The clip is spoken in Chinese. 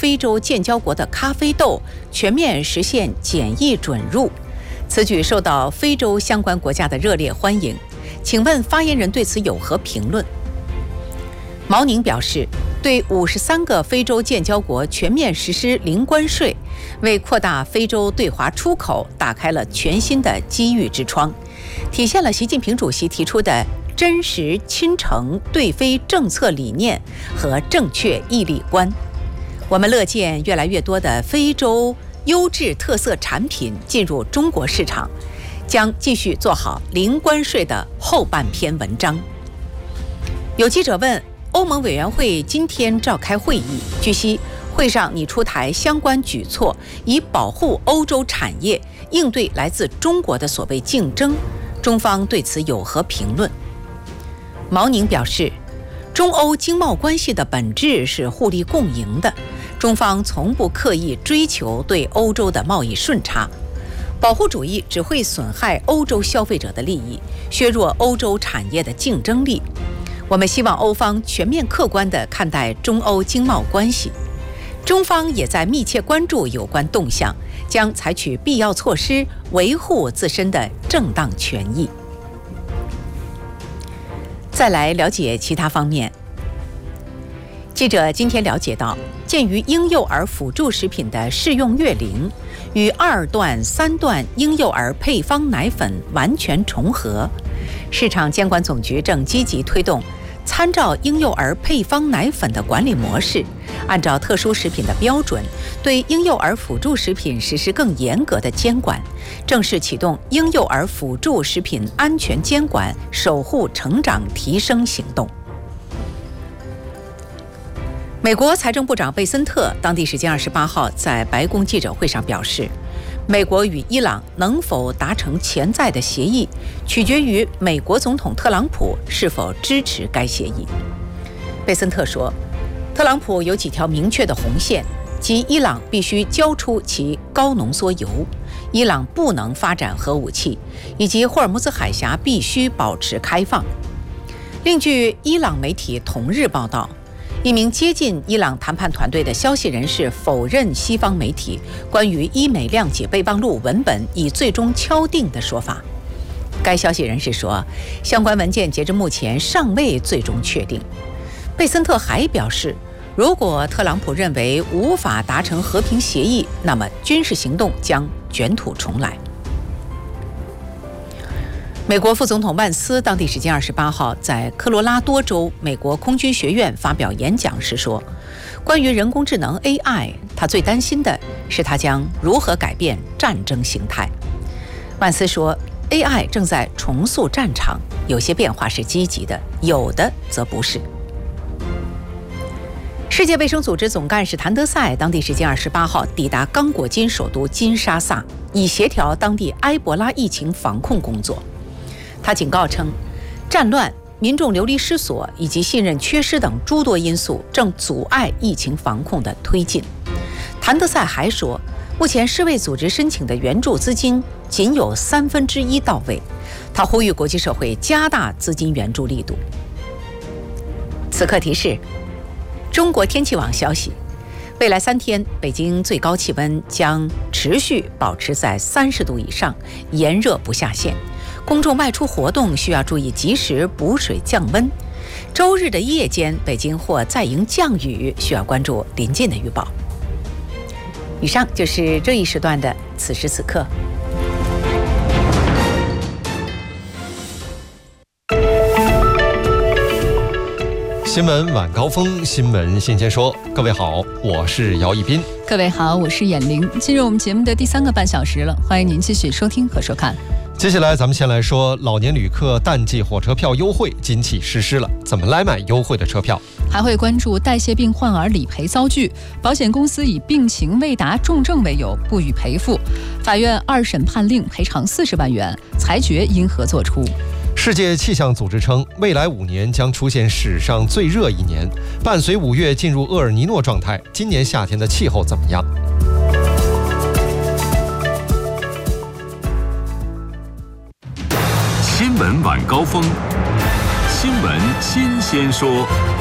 非洲建交国的咖啡豆全面实现检疫准入。此举受到非洲相关国家的热烈欢迎。请问发言人对此有何评论？毛宁表示，对53个非洲建交国全面实施零关税，为扩大非洲对华出口打开了全新的机遇之窗，体现了习近平主席提出的真实亲诚对非政策理念和正确毅力观。我们乐见越来越多的非洲优质特色产品进入中国市场，将继续做好零关税的后半篇文章。有记者问，欧盟委员会今天召开会议，据悉会上拟出台相关举措，以保护欧洲产业，应对来自中国的所谓竞争。中方对此有何评论？毛宁表示，中欧经贸关系的本质是互利共赢的，中方从不刻意追求对欧洲的贸易顺差。保护主义只会损害欧洲消费者的利益，削弱欧洲产业的竞争力。我们希望欧方全面客观地看待中欧经贸关系，中方也在密切关注有关动向，将采取必要措施维护自身的正当权益。再来了解其他方面。记者今天了解到，鉴于婴幼儿辅助食品的适用月龄与2段、3段婴幼儿配方奶粉完全重合，市场监管总局正积极推动参照婴幼儿配方奶粉的管理模式，按照特殊食品的标准，对婴幼儿辅助食品实施更严格的监管，正式启动婴幼儿辅助食品安全监管守护成长提升行动。美国财政部长贝森特当地时间28号在白宫记者会上表示，美国与伊朗能否达成潜在的协议，取决于美国总统特朗普是否支持该协议。贝森特说，特朗普有几条明确的红线，即伊朗必须交出其高浓缩油，伊朗不能发展核武器，以及霍尔木兹海峡必须保持开放。另据伊朗媒体同日报道，一名接近伊朗谈判团队的消息人士否认西方媒体关于伊美谅解备忘录文本已最终敲定的说法。该消息人士说，相关文件截至目前尚未最终确定。贝森特还表示，如果特朗普认为无法达成和平协议，那么军事行动将卷土重来。美国副总统万斯当地时间28号在科罗拉多州美国空军学院发表演讲时说，关于人工智能 AI， 他最担心的是它将如何改变战争形态。万斯说， AI 正在重塑战场，有些变化是积极的，有的则不是。世界卫生组织总干事谭德赛当地时间28号抵达刚果金首都金沙萨，以协调当地埃博拉疫情防控工作。他警告称，战乱、民众流离失所以及信任缺失等诸多因素正阻碍疫情防控的推进。谭德赛还说，目前世卫组织申请的援助资金仅有1/3到位。他呼吁国际社会加大资金援助力度。此刻提示：中国天气网消息，未来3天，北京最高气温将持续保持在30度以上，炎热不下线。公众外出活动需要注意及时补水降温。周日的夜间，北京或再迎降雨，需要关注临近的预报。以上就是这一时段的此时此刻。 新闻晚高峰，新闻新鲜说。各位好，我是姚一斌。 各位好，我是眼玲。进入我们节目的第3个半小时了，欢迎您继续收听和收看。 接下来咱们先来说老年旅客淡季火车票优惠今起实施了，怎么来买优惠的车票？ 还会关注代谢病患儿理赔遭拒，保险公司以病情未达重症为由不予赔付，法院2审判令赔偿40万元，裁决因何作出？ 世界气象组织称，未来5年将出现史上最热一年，伴随5月进入厄尔尼诺状态，今年夏天的气候怎么样？ 新闻晚高峰，新闻新鲜说。